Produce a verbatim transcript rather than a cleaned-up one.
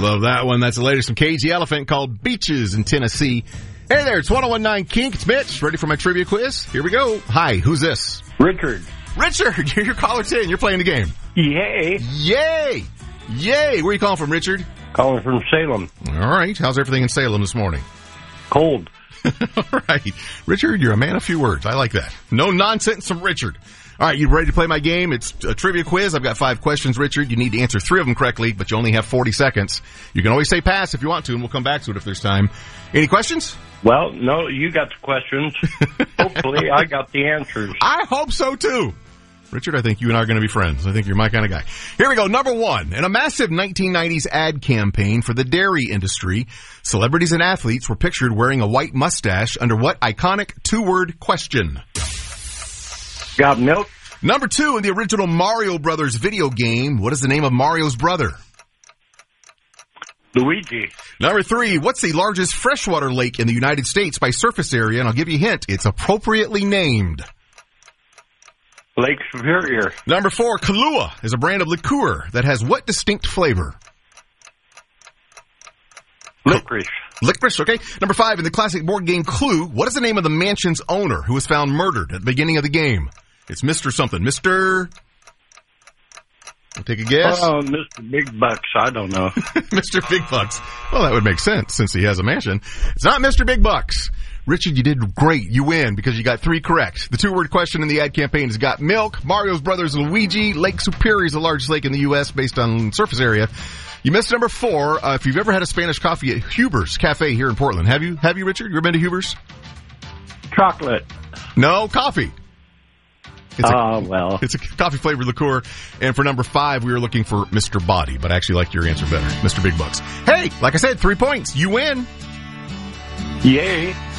love that one. That's the latest from Cage the Elephant called Beaches in Tennessee. Hey there, it's ten nineteen Kink. It's Mitch. Ready for my trivia quiz? Here we go. Hi, who's this? Richard. Richard, you're caller ten. You're playing the game. Yay. Yay. Yay. Where are you calling from, Richard? Calling from Salem. All right. How's everything in Salem this morning? Cold. All right. Richard, you're a man of few words. I like that. No nonsense from Richard. All right, you ready to play my game? It's a trivia quiz. I've got five questions, Richard. You need to answer three of them correctly, but you only have forty seconds. You can always say pass if you want to, and we'll come back to it if there's time. Any questions? Well, no, you got the questions. Hopefully, I got the answers. I hope so, too. Richard, I think you and I are going to be friends. I think you're my kind of guy. Here we go. Number one. In a massive nineteen nineties ad campaign for the dairy industry, celebrities and athletes were pictured wearing a white mustache under what iconic two-word question? Got milk? Number two. In the original Mario Brothers video game, what is the name of Mario's brother? Luigi. Number three. What's the largest freshwater lake in the United States by surface area? And I'll give you a hint. It's appropriately named. Lake Superior. Number four, Kahlua is a brand of liqueur that has what distinct flavor? Licorice. Licorice, okay. Number five, in the classic board game Clue, what is the name of the mansion's owner who was found murdered at the beginning of the game? It's Mister something. Mister Take a guess. Oh, Mister Big Bucks. I don't know. Mister Big Bucks. Well, that would make sense since he has a mansion. It's not Mister Big Bucks. Richard, you did great. You win because you got three correct. The two-word question in the ad campaign has got milk. Mario's brothers Luigi. Lake Superior is the largest lake in the U S based on surface area. You missed number four. Uh, if you've ever had a Spanish coffee at Huber's Cafe here in Portland, have you? Have you, Richard? You ever been to Huber's? Chocolate. No, coffee. Oh, uh, well. It's a coffee-flavored liqueur. And for number five, we were looking for Mister Body, but I actually like your answer better, Mister Big Bucks. Hey, like I said, three points. You win. Yay.